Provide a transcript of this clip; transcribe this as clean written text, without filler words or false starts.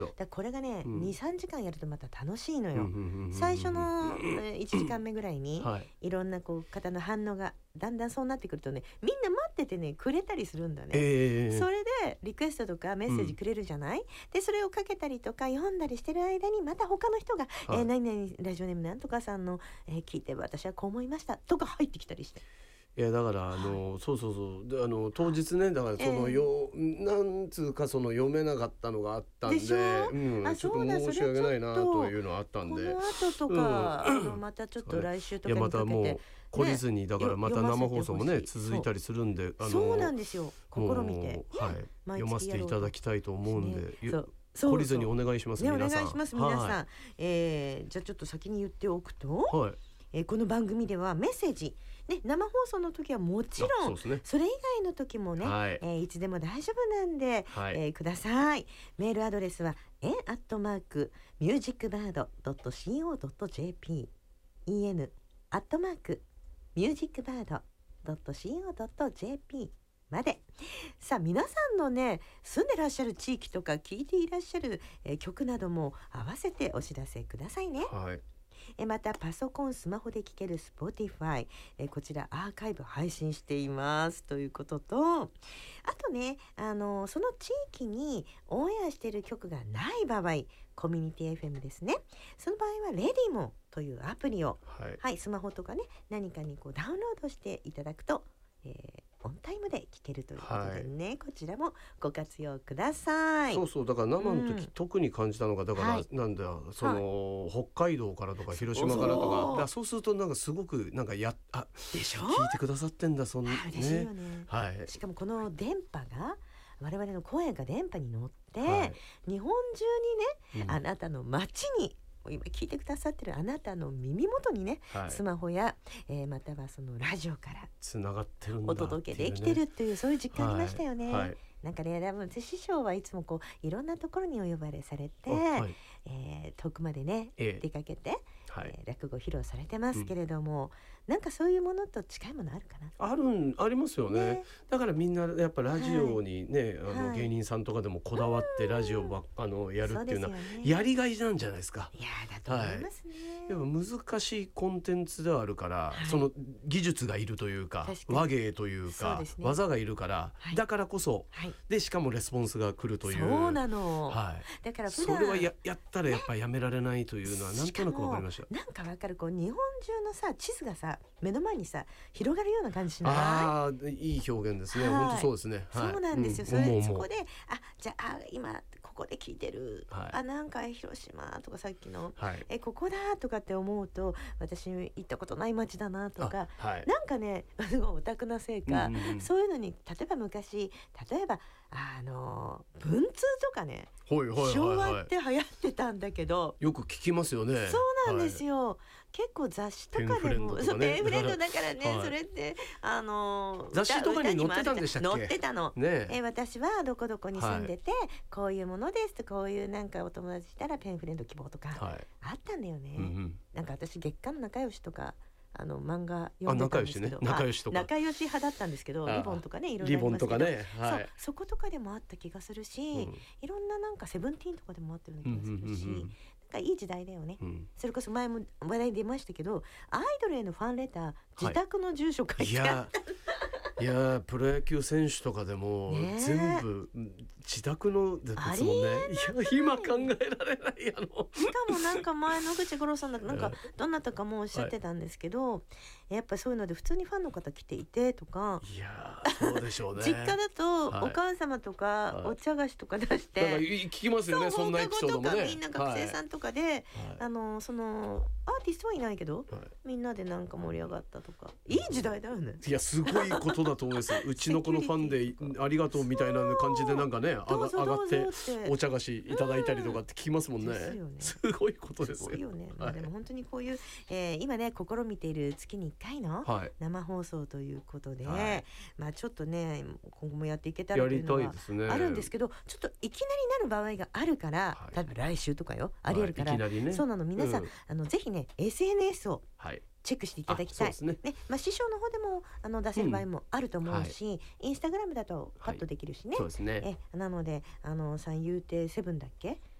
だこれがね、 うん、 2、3時間やるとまた楽しいのよ。 うんうんうんうん、 最初の1時間目ぐらいに、 はい、 いろんなこう方の反応がだんだんそうなってくるとね、みんな待っててねくれたりするんだね。それでリクエストとかメッセージくれるじゃない、でそれをかけたりとか読んだりしてる間にまた他の人が、 はい、 何々ラジオネームなんとかさんの、聞いて私はこう思いましたとか入ってきたりして、 いやだからそうそうそうで当日ね、だからそのなんつうかその読めなかったのがあったんで、 でしょ、 ちょっと申し訳ないなというのはあったんで、 この後とか、またちょっと来週とかにかけて、 いやまたもう懲りずに、だからまた生放送もね続いたりするんで、 そうなんですよ、試みて、 はい、読ませていただきたいと思うんで、 懲りずにお願いします、 ね、 皆さん。 お願いします皆さん、じゃあちょっと先に言っておくと、 はい、 この番組ではメッセージ、ね、生放送の時はもちろん それ以外の時もね、はい、いつでも大丈夫なんで、はい、ください。メールアドレスはen@musicbird.co.jp en@musicbird.co.jp まで。さあ皆さんのね住んでらっしゃる地域とか聴いていらっしゃる、曲なども合わせてお知らせくださいね。 はい、 またパソコンスマホで聴ける Spotify、こちらアーカイブ配信していますということと、あとねその地域にオンエアしている曲がない場合、コミュニティ FM ですね、その場合はレディモというアプリを、はいはい、スマホとかね何かにこうダウンロードしていただくと、オンタイムで聴けるということでね、はい、こちらもご活用ください。 そうそう、だから生の時、特に感じたのがだから、はい、なんだその、はい、北海道からとか広島からとか、だからそうするとなんかすごくなんかでしょ、聞いてくださってんだそんな、 嬉しいよね、はい、しかもこの電波が我々の声が電波に乗って、はい、日本中にね、あなたの街に今聞いてくださってるあなたの耳元にね、はい、スマホや、またはそのラジオからつながってるんだ、 お届けできてるっていう、そういう実感ありましたよね、 はいはい、 なんかね、多分師匠はいつもこういろんなところにお呼ばれされて、はい、遠くまでね、出かけて、はい、落語披露されてますけれども、なんかそういうものと近いものあるかな。 ありますよ ね。だからみんなやっぱラジオにね、はい、芸人さんとかでもこだわってラジオやるっていうのはやりがいなんじゃないですか。 いやだと思いますね、 はい、でも難しいコンテンツではあるから、はい、その技術がいるというか話芸というか、ね、技がいるから、はい、だからこそ、はい、でしかもレスポンスが来るという、 そうなの、 はい、 だからそれは やったらやっぱりやめられないというのはなんとなく分かりました。 なんか分かる、こう日本中のさ地図がさ目の前にさ広がるような感じしない？ いい表現ですね、はい、本当そうですね、 はい、そうなんですよ、そこでじゃあ今ここで聞いてる、はい、なんか広島とかさっきの、はい、ここだとかって思うと私行ったことない街だなとか、はい、なんかねすごいオタクなせいか、そういうのに例えば昔文通とかね、昭和って流行ってたんだけどよく聞きますよね。 そうなんですよ、はい、結構雑誌とかでもペンフレンドだからね、はい、それって雑誌とかに載ってたんでしたっけ？ 載ってたの、ね、私はどこどこに住んでて、はい、こういうものですと、こういうなんかお友達いたらペンフレンド希望とか、はい、あったんだよね、なんか私月刊の仲良しとか漫画読んでたんですけど、仲良し派だったんですけど、リボンとかね、いろいろありますけど、はい、そことかでもあった気がするし、いろんななんかセブンティーンとかでもあったような気がするし、なんかいい時代だよね、それこそ前も話題に出ましたけど、アイドルへのファンレター、自宅の住所書いてあった、 いやプロ野球選手とかでも全部自宅のですもんね。いや今考えられないしかもなんか前野口五郎さんだなんかどなたかもおっしゃってたんですけど、やっぱそういうので普通にファンの方来ていてとか、 いやそうでしょうね実家だとお母様とかお茶菓子とか出して、 だから聞きますよね、そんなエピソードもね。 みんな学生さんとかで、そのアーティストはいないけど、みんなでなんか盛り上がったとか、いい時代だよね。 いやすごいことだと思います。うちの子のファンでありがとうみたいな感じでなんかね上がってお茶菓子いただいたりとかって聞きますもんね。すごいことですよ。 すごいよね。でも本当にこういう、今ね試みている月に1回の生放送ということで、ちょっとね今後もやっていけたらというのはあるんですけど、ちょっといきなりなる場合があるから、例えば来週とかよありえるから、そうなの、皆さんぜひね SNS をチェックしていただきたい、師匠の方でも出せる場合もあると思うし、インスタグラムだとパッとできるしね、なので三遊亭セブンだっけ、